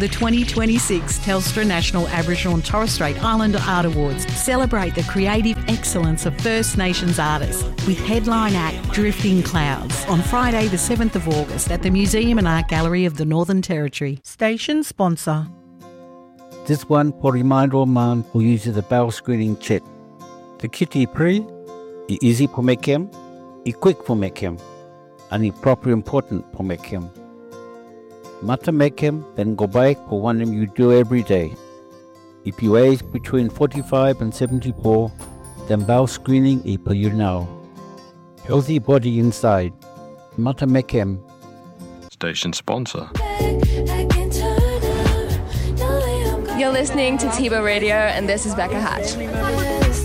The 2026 Telstra National Aboriginal and Torres Strait Islander Art Awards celebrate the creative excellence of First Nations artists with headline act Drifting Clouds on Friday the 7th of August at the Museum and Art Gallery of the Northern Territory. Station sponsor. This one for reminder man who uses the bell screening chip. The kiti pre, I easy for make him, I quick for make him, and I proper important for make him. Mata make him, then go back for one him you do every day. If you age between 45 and 74, then bowel screening is for you now. Healthy body inside. Mata make him. Station sponsor. You're listening to Tibo Radio, and this is Becca Hatch.